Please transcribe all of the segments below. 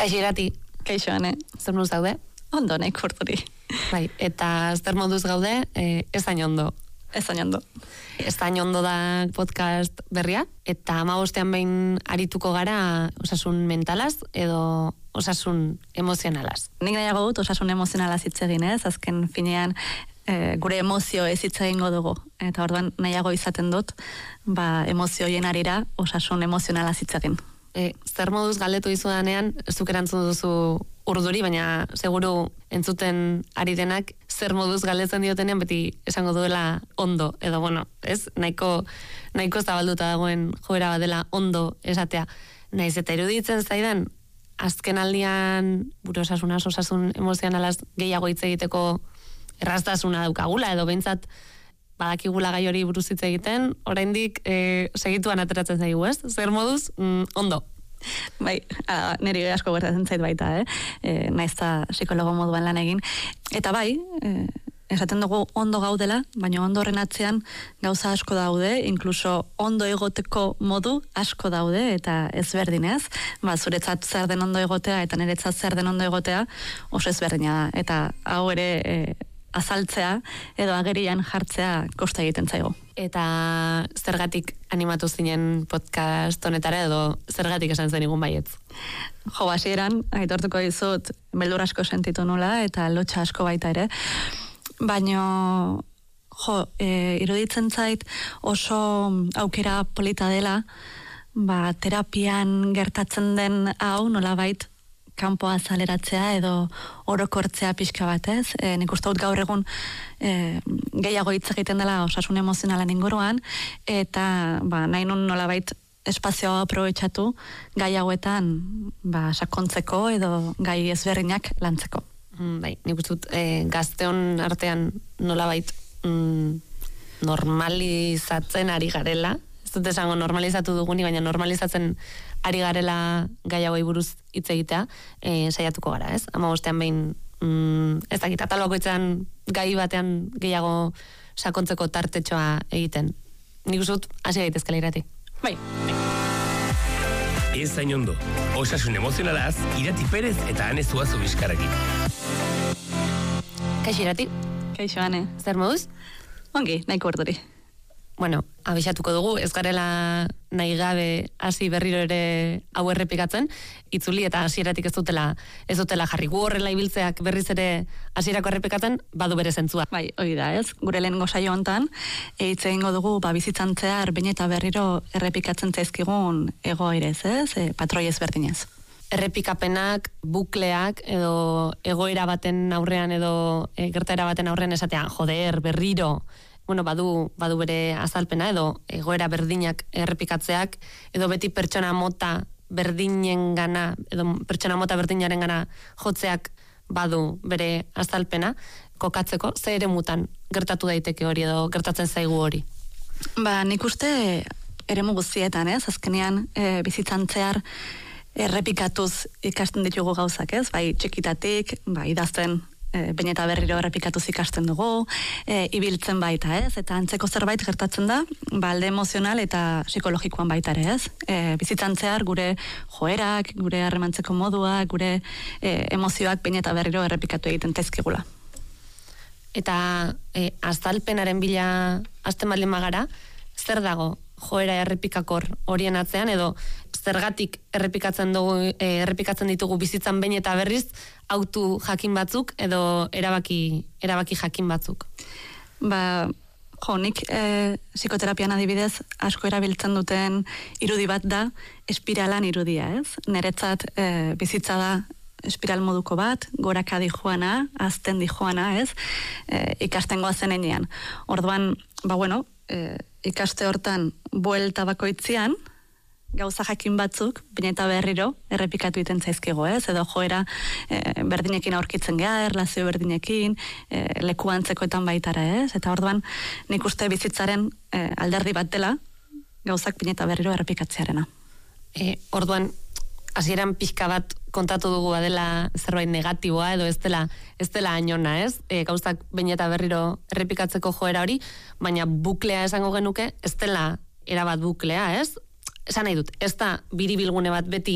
Kaixo Irati. Kaixo, Ane. Zer moduz gaude? Ondo, nahi kurturi. Bai, eta zer moduz gaude, ez hain ondo. Ez hain ondo. Ez hain ondo da podcast berria, eta 15 behin arituko gara osasun mentalaz edo osasun emozionalaz. Nik nahiago dut osasun emozionalaz hitz egin, ez? Azken finean gure emozio ez hitz egingo dugu. Eta orduan nahiago izaten dut, emozioien arira osasun emozionalaz hitz egin. Zer moduz galdetu izudanean, zuk erantzun duzu urduri, baina seguru entzuten ari denak zer moduz galdetzen diotenean beti esango duela ondo, edo bueno, ez? Nahiko zabalduta dagoen joera bat dela ondo esatea. Naiz eta iruditzen zaidan, azken aldian gure osasun emozionalaz gehiago hitz egiteko erraztasuna daukagula, edo behintzat badakigula gai hori buruz hitz egiten, oraindik segituan ateratzen zaigu, ez? Zer moduz, ondo. Bai, niri asko gertatzen zait baita, naiz eta psikologo moduan lan egin. Eta bai, esaten dugu ondo gaudela, baina ondo horren atzean gauza asko daude, inkluso ondo egoteko modu asko daude, eta ezberdinez. Zuretzat zer den ondo egotea, eta niretzat zer den ondo egotea, oso ezberdina da. Eta hau ere azaltzea edo agerian jartzea kosta egiten zaigu. Eta zergatik animatu zinen podcast honetara edo zergatik esan zen igun baietz? Jo, hasieran aitortuko dizut beldur asko sentitu nula eta lotxa asko baita ere. Baina iruditzen zait oso aukera polita dela, terapian gertatzen den hau nolabait kanpoa azaleratzea edo orokortzea pixka batez. Nik uste dut gaur egun gehiago hitz egiten dela osasun emozionalan inguruan, eta nahi nun nolabait espazioa aprobetxatu gai hauetan sakontzeko edo gai ezberdinak lantzeko. Bai, nik uste dut gazteon artean nolabait normalizatzen ari garela. Ez dut esango normalizatu duguni, baina normalizatzen ari garela gai hauei buruz hitz egitea, saiatuko gara, ez? 15 behin, ez dakit, atal bakoitzean gai batean gehiago sakontzeko tartetxoa egiten. Nik uste dut, hasi gaitezkela Irati. Bai. Ez hain ondo, osasun emozionalaz, Irati Perez eta Ane Zuazu Bizkarrekin. Kaixo Irati. Kaixo, Ane. Zer moduz? Ongi, nahiko urduri. Bueno, abixatuko dugu, ez garela nahi gabe hasi berriro ere hau errepikatzen, itzuli eta hasieratik ez dutela jarri. Gu horrela ibiltzeak berriz ere hasierako errepikatzen, badu bere zentzua. Bai, hori da, ez? Gure lehenengo saio hontan hitz egingo dugu bizitzan zehar behin eta berriro errepikatzen zaizkigun egoerez, ez? Patroi ezberdinez. Errepikapenak, bukleak edo egoera baten aurrean edo gertaera baten aurrean esatean, joder, berriro, bueno, badu bere azalpena edo egoera berdinak errepikatzeak edo beti pertsona mota berdinengana edo pertsona mota berdinarengana jotzeak badu bere azalpena kokatzeko, ze eremutan gertatu daiteke hori edo gertatzen zaigu hori? Nik uste eremu guztietan, ez? Azkenean bizitzan zehar errepikatuz ikasten ditugu gauzak, ez? Bai, txikitatik, idazten behin eta berriro errepikatuz ikasten dugu, ibiltzen baita, ez? Eta antzeko zerbait gertatzen da, alde emozional eta psikologikoan baita ere, ez? Bizitzan zehar gure joerak, gure harremantzeko modua, gure emozioak behin eta berriro errepikatu egiten zaizkigula. Eta azalpenaren bila hasten baldin bagara, zer dago joera errepikakor horien atzean edo zergatik errepikatzen ditugu bizitzan behin eta berriz autu jakin batzuk edo erabaki jakin batzuk? Nik psikoterapian adibidez asko erabiltzen duten irudi bat da espiralan irudia, ez? Niretzat bizitza da espiral moduko bat, goraka dijoana, azten dijoana, ez? Ikasten goazen enean. Orduan, ikaste hortan buelta bakoitzean, gauza jakin batzuk, behin eta berriro, errepikatu egiten zaizkigu, ez? Edo joera berdinekin aurkitzen geha, erlazio berdinekin, leku antzekoetan baitara, ez? Eta orduan, nik uste bizitzaren alderdi bat dela, gauzak behin eta berriro errepikatzearena. Orduan, hasieran pixka bat kontatu dugu badela zerbait negatiboa edo ez dela ainona, ez? Gauzak behin eta berriro errepikatzeko joera hori, baina buklea esango genuke, ez dela erabat buklea, ez? Esan nahi dut, ez da biribilgune bat beti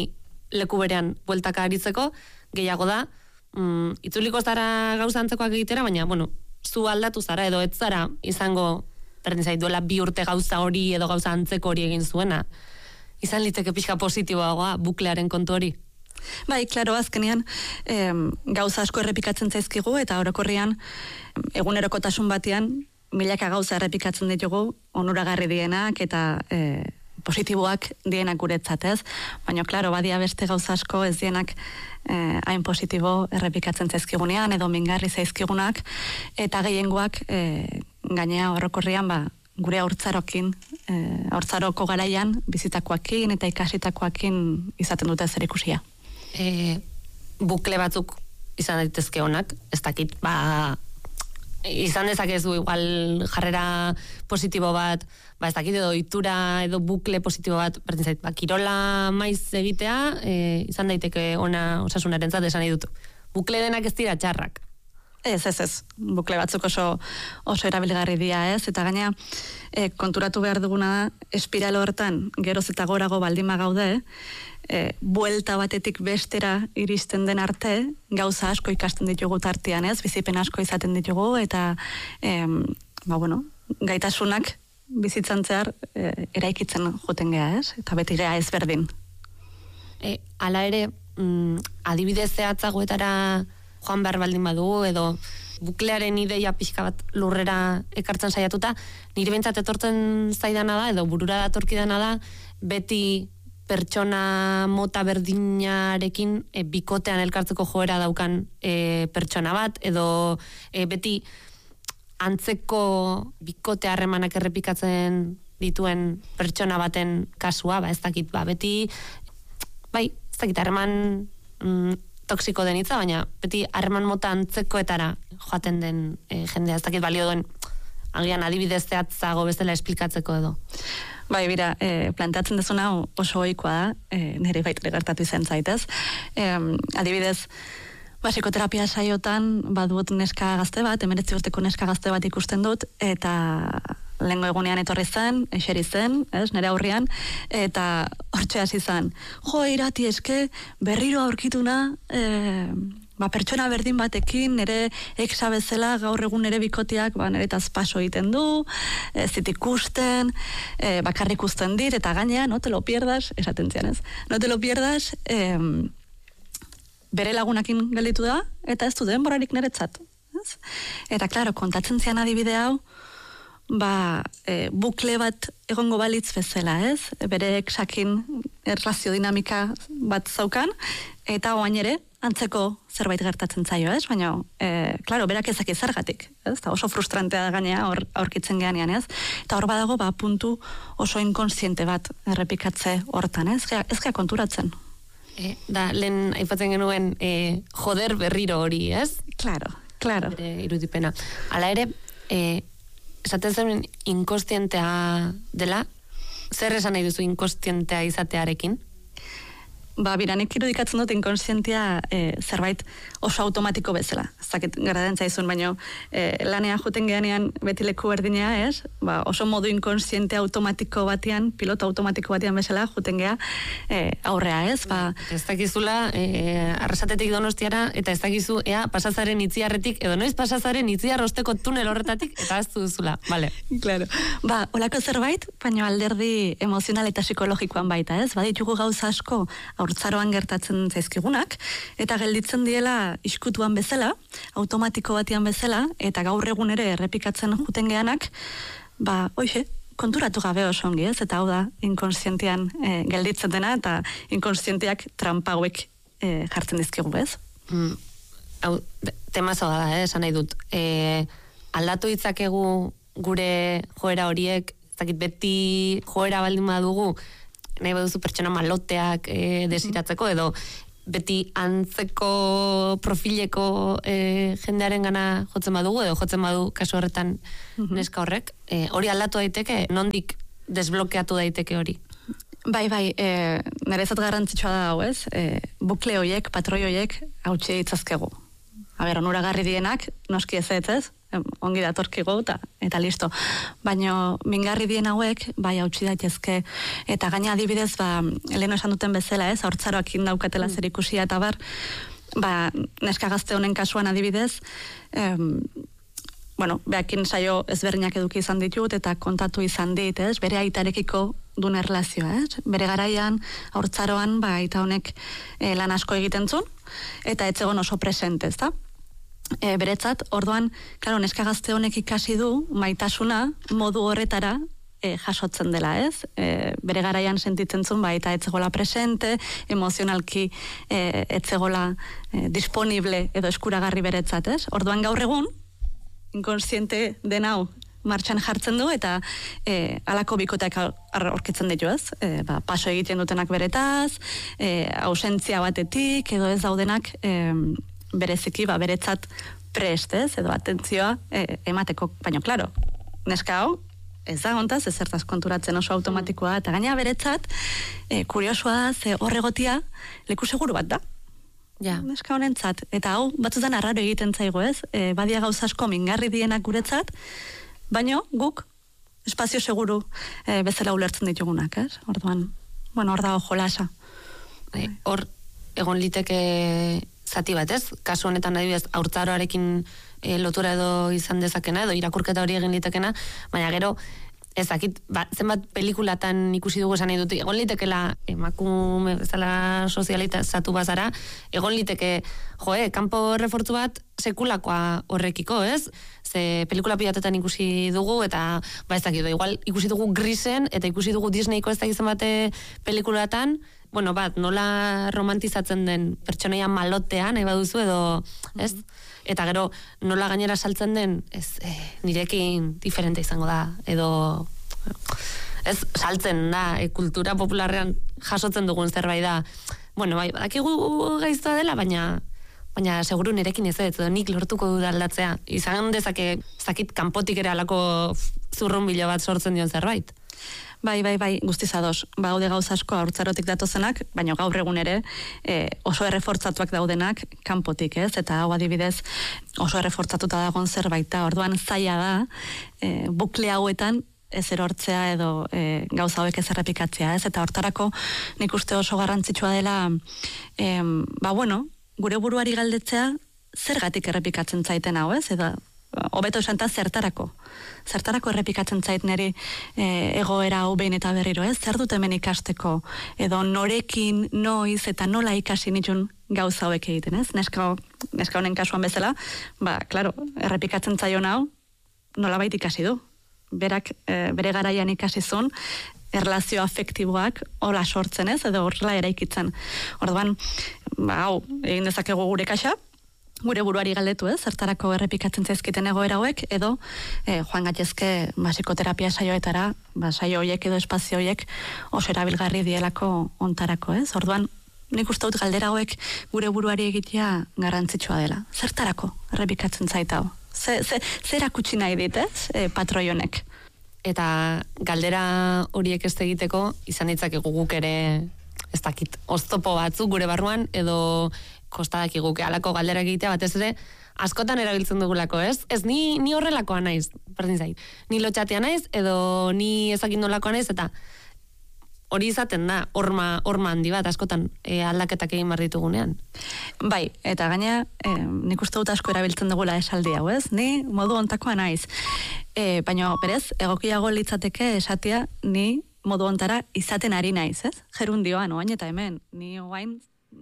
leku berean bueltaka aritzeko, gehiago da, itzuliko zara gauza antzekoak egitera, baina, bueno, zu aldatu zara edo ez zara izango, berdin zait, duela 2 urte gauza hori edo gauza antzeko hori egin zuena. Izan liteke pixka positiboagoa buklearen kontu hori. Bai, klaro, azkenean gauza asko errepikatzen zaizkigu eta orokorrian egunerokotasun batean milaka gauza errepikatzen ditugu onuragarri dienak eta positiboak dienak guretzat, ez? Baina, klaro, badia beste gauza asko ez dienak hain positibo errepikatzen zaizkigunean edo mingarri zaizkigunak eta gehiengoak gainea orokorrian gure haurtzaroko garaian bizitakoakin eta ikasitakoakin izaten dute zerikusia. Bukle batzuk izan daitezke onak, ez dakit, izan dezakezu igual jarrera positibo bat, ez dakit edo ohitura edo bukle positibo bat, berdin zait, kirola maiz egitea, izan daiteke ona osasunarentzat esan nahi dut. Bukle denak ez dira txarrak. Ez. Bukle batzuk oso erabilgarri dira, ez? Eta gaina, konturatu behar duguna da, espiral hortan, geroz eta gorago baldima gaude, buelta batetik bestera iristen den arte, gauza asko ikasten ditugu tartean, ez? Bizipen asko izaten ditugu, eta, gaitasunak bizitzan zehar eraikitzen joten geha, ez? Eta beti geha ez berdin. Hala ere, adibidez zehatzagoetara joan behar baldin badugu, edo buklearen ideia pixka bat lurrera ekartzen saiatuta, nire bentsat etortzen zaidana da, edo burura datorkidana da, beti pertsona mota berdinarekin bikotean elkartzeko joera daukan pertsona bat, edo beti antzeko bikote harremanak errepikatzen dituen pertsona baten kasua, ez dakit, beti, ez dakit, harreman toksiko den hitza, baina beti harreman mota antzekoetara joaten den jendea, ez dakit balio duen agian adibidez zehatzago bezala esplikatzeko edo. Bai, bira, planteatzen dezuna oso ohikoa da, nire baita gertatu izan zaitez. Adibidez, psikoterapia saiotan badut neska gazte bat, 19 urteko neska gazte bat ikusten dut, eta lehengo egunean etorri zen, eseri zen, nire aurrian, eta hortxe hasi zen. Jo, Irati, eske berriro aurkituna, pertsona berdin batekin, nire eksa bezala gaur egun nire bikoteak, nire tazpaso egiten du, ez dit ikusten, bakarrik ikusten dit, eta gainea, no te lo pierdas, esaten zian, ez? No te lo pierdas, bere lagunakin gelditu da, eta ez du denborarik niretzat. Eta, klaro, kontatzen zian adibide hau, bukle bat egongo balitz bezala, ez? Bere eksakin erlazio dinamika bat zaukan, eta oain ere, antzeko zerbait gertatzen zaio, ez? Baina, klaro, berak ezak zergatik, ez? Eta oso frustrantea da gainea aurkitzen geanean, ez? Eta hor badago, puntu oso inkonsiente bat errepikatze hortan, ez? Ez gea konturatzen. Da, lehen aipatzen genuen joder berriro hori, ez? Claro. Bere irudipena. Hala ere, esaten zen inkostientea dela, zer esan nahi duzu inkostientea izatearekin? Biranek irudikatzen dut inkonsientia zerbait oso automatiko bezala. Zakit garaden zaizun, baina lanean juten geanean beti leku berdinea, ez? Oso modu inkonsiente automatiko batean, piloto automatiko batean bezala juten gea aurrea, ez? Ez dakizula Arrasatetik Donostiara, eta ez dakizu ea pasazaren itziarretik, edo noiz pasazaren itziar osteko tunel horretatik, eta ez duzula, bale. Claro. Olako zerbait, baina alderdi emozional eta psikologikoan baita, ez? Baditugu gauza asko haurtzaroan gertatzen zaizkigunak, eta gelditzen diela iskutuan bezala, automatiko batean bezala, eta gaur egun ere errepikatzen juten geanak, hoxe, konturatu gabe oso ongi, ez? Eta hau da, inkonsientian gelditzen dena, eta inkonsientiak trampauek jartzen dizkigu, ez? Hau, temazo da, esan nahi dut. Aldatu ditzakegu gure joera horiek, ez dakit beti joera baldin badugu, nahi baduzu pertsona maloteak desiratzeko, edo beti antzeko profileko jendearen gana jotzen badugu, edo jotzen badu kasu horretan neska horrek. Hori aldatu daiteke, nondik desblokeatu daiteke hori? Bai, nerezat garrantzitsua da hau, ez? Bukle hoiek, patroi hoiek, hautsi ditzazkegu. Onuragarri dienak, noski ez, ongi datorkigo eta listo. Baina mingarri dien hauek, bai hautsi daitezke, eta gaina adibidez, leheno esan duten bezala, haurtzaroak daukatela zer ikusia eta bar, neska gazte honen kasuan adibidez, behakin saio ezberdinak eduki izan ditut eta kontatu izan dit, bere aitarekiko duen erlazioa, bere garaian, haurtzaroan, aita honek lan asko egiten zuen, eta etzegon oso presente, ezta? Beretzat, orduan, klaro, neska gazte honek ikasi du, maitasuna modu horretara jasotzen dela, ez? Bere garaian sentitzen zuen, eta etzegola presente, emozionalki etzegola disponible edo eskuragarri beretzat, ez? Orduan gaur egun, inkonsiente den hau martxan jartzen du, eta alako bikoteak aurkitzen ditu, ez? Paso egiten dutenak beretaz, ausentzia batetik, edo ez daudenak bereziki, beretzat prest, ez? Edo atentzioa emateko, baina, klaro, neska hau, ez da hontaz, ez zertaz konturatzen oso automatikoa, eta gaina beretzat, kuriosoa da, horregotia, leku seguru bat da. Ja. Neska honentzat, eta hau batzutan arraro egiten zaigu, ez? Badia gauza asko mingarri dienak guretzat, baino guk espazio seguru bezala ulertzen ditugunak, ez? Orduan, hor dago jolasa. Hor egon liteke zati bat, ez? Kasu honetan adibidez haurtzaroarekin lotura edo izan dezakena, edo irakurketa hori egin litekena, baina gero ezakit, zenbat pelikulatan ikusi dugu esan nahi dut, egon litekela emakume bezala sozializatu bazara, egon liteke, kanpo refortzu bat sekulakoa horrekiko, ez? Ze pelikula pilatetan ikusi dugu, eta ezakit, igual ikusi dugu Grisen, eta ikusi dugu Disneyko ez dakizan bate pelikulatan, nola romantizatzen den pertsonaia malotean, nahi baduzu, edo, ez? Eta gero, nola gainera saltzen den, nirekin diferente izango da, edo, ez, saltzen da, kultura popularrean jasotzen dugun zerbait da. Badakigu gaiztoa dela, baina seguru nirekin ez, edo nik lortuko du aldatzea. Izan dezake, zakit kanpotik ere alako zurrunbilo bat sortzen dion zerbait. Bai, guztiz ados. Baude gauza asko haurtzarotik datozenak, baina gaur egun ere oso errefortzatuak daudenak kanpotik, ez? Eta hau adibidez oso errefortzatuta dagoen zerbait da. Orduan zaila da bukle hauetan ez erortzea edo gauza hauek ez errepikatzea, ez? Eta hortarako nik uste oso garrantzitsua dela gure buruari galdetzea zergatik errepikatzen zaiten hau, ez? Edo hobeto esanta zertarako errepikatzen zait niri egoera hau behin eta berriro, ez? Zer dut hemen ikasteko, edo norekin, noiz eta nola ikasi nitun gauza hauek egiten, ez? Neska honen kasuan bezala, klaro, errepikatzen zaion hau nolabait ikasi du. Berak bere garaian ikasi zuen, erlazio afektiboak hola sortzen, ez? Edo horrela eraikitzen. Orduan, hau, egin dezakegu gure kaxa, gure buruari galdetu, ez? Zertarako errepikatzen zaizkiten egoera hauek, edo joan gaitezke psikoterapia saioetara, saio horiek edo espazio horiek oso erabilgarri dielako ontarako, ez? Orduan, nik uste dut galdera hauek gure buruari egitea garrantzitsua dela. Zertarako errepikatzen zait hau? Zer akutsi nahi dit, ez? Patroi honek. Eta galdera horiek ez egiteko, izan ditzakegu guk ere, ez dakit, oztopo batzuk gure barruan, edo kostadak iguke alako galdera egitea, batez ere, askotan erabiltzen dugulako, ez? Ez ni horrelakoa naiz, berdin zait. Ni lotxatea naiz, edo ni ezakin nolakoa naiz, eta hori izaten da, horma handi bat, askotan aldaketak egin behar ditugunean. Bai, eta gaina, nik uste dut asko erabiltzen dugula esaldi hau, ez? Ni modu ontakoa naiz. Baina, berez, egokiago litzateke esatea, ni modu ontara izaten ari naiz, ez? Gerundioan, oain eta hemen, ni oain...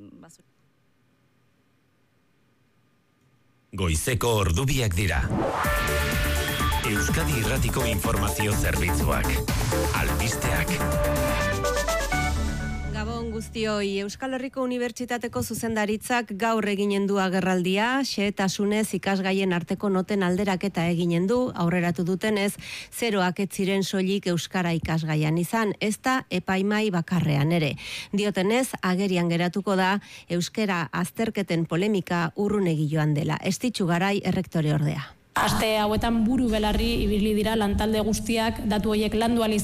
Goizeko ordubiak dira. Euskadi Irratiko Informazio Zerbitzuak. Albisteak. Gabon guztioi, Euskal Herriko Unibertsitateko zuzendaritzak gaur eginen du agerraldia, xehetasunez ikasgaien arteko noten alderaketa eginen du, aurreratu dutenez, zeroak ez ziren soilik euskara ikasgaian izan, ez da epaimai bakarrean ere. Diotenez, agerian geratuko da, euskara azterketen polemika urrunegi joan dela. Estitxu Garai errektore ordea. Aste hauetan buru belarri ibili dira lantalde guztiak datu horiek landu ahal